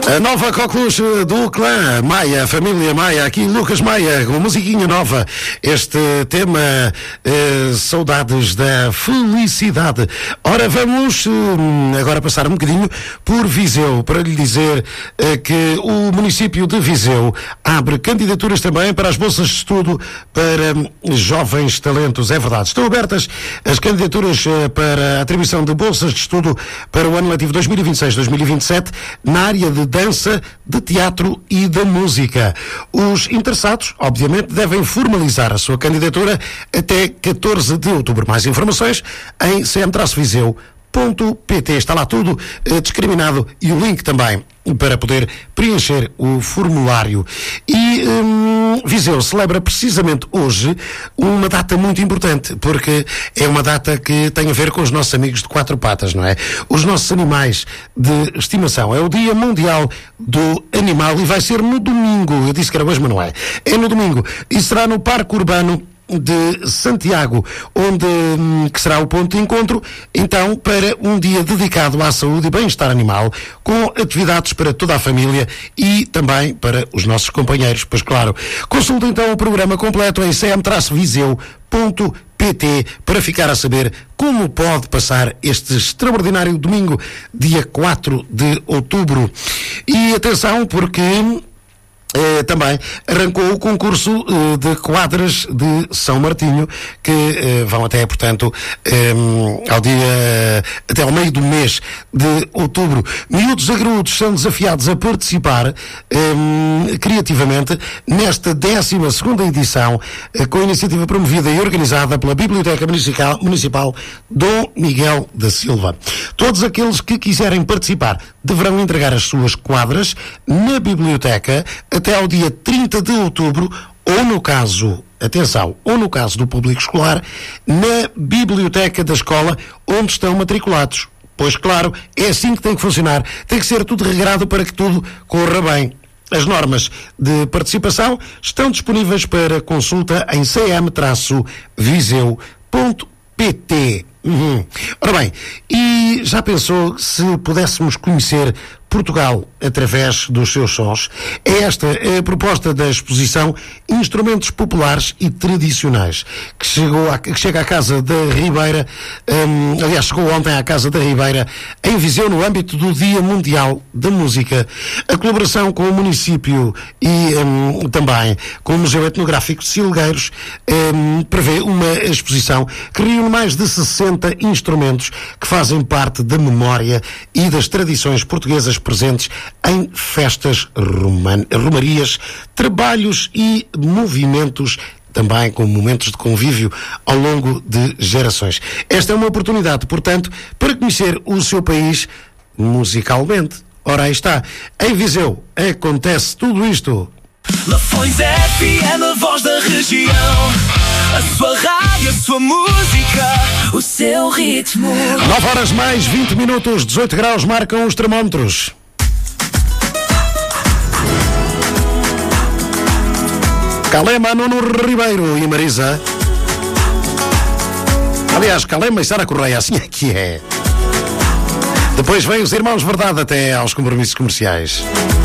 A nova coqueluche do clã Maia, família Maia, aqui Lucas Maia, com musiquinha nova. Este tema, Saudades da Felicidade. Ora, vamos agora passar um bocadinho por Viseu, para lhe dizer que o município de Viseu abre candidaturas também para as bolsas de estudo para jovens talentos. É verdade, estão abertas as candidaturas para a atribuição de bolsas de estudo para o ano letivo 2026-2027 na área de dança, de teatro e da música. Os interessados, obviamente, devem formalizar a sua candidatura até 14 de outubro. Mais informações em cm-viseu.pt. Está lá tudo discriminado e o link também para poder preencher o formulário. E Viseu celebra precisamente hoje uma data muito importante, porque é uma data que tem a ver com os nossos amigos de quatro patas, não é? Os nossos animais de estimação. É o Dia Mundial do Animal e vai ser no domingo. Eu disse que era hoje, mas não é. É no domingo. E será no Parque Urbano de Santiago, onde que será o ponto de encontro, então, para um dia dedicado à saúde e bem-estar animal, com atividades para toda a família e também para os nossos companheiros, pois claro. Consulte então o programa completo em cm-viseu.pt para ficar a saber como pode passar este extraordinário domingo, dia 4 de outubro. E atenção, porque também arrancou o concurso de quadras de São Martinho, que vão até, portanto, até ao meio do mês de outubro. Miúdos agrudos são desafiados a participar criativamente nesta 12ª edição, com a iniciativa promovida e organizada pela Biblioteca Municipal Dom Miguel da Silva. Todos aqueles que quiserem participar deverão entregar as suas quadras na biblioteca até ao dia 30 de outubro, ou no caso, atenção, ou no caso do público escolar, na biblioteca da escola onde estão matriculados. Pois claro, é assim que tem que funcionar. Tem que ser tudo regrado para que tudo corra bem. As normas de participação estão disponíveis para consulta em cm-viseu.pt. Ora bem, e já pensou se pudéssemos conhecer Portugal através dos seus sons? É esta a proposta da exposição Instrumentos Populares e Tradicionais, que chega à Casa da Ribeira, aliás, chegou ontem à Casa da Ribeira, em Viseu, no âmbito do Dia Mundial da Música. A colaboração com o município e também com o Museu Etnográfico de Silgueiros prevê uma exposição que reúne mais de 60 instrumentos que fazem parte da memória e das tradições portuguesas presentes em festas, romarias, trabalhos e movimentos, também com momentos de convívio ao longo de gerações. Esta é uma oportunidade, portanto, para conhecer o seu país musicalmente. Ora, aí está. Em Viseu acontece tudo isto. Lafões FM, a voz da região. A sua rádio, a sua música, o seu ritmo. 9 horas mais 20 minutos, 18 graus marcam os termómetros. Calema, Nuno Ribeiro e Marisa. Aliás, Calema e Sara Correia, assim é que é. Depois vem os Irmãos Verdade até aos compromissos comerciais.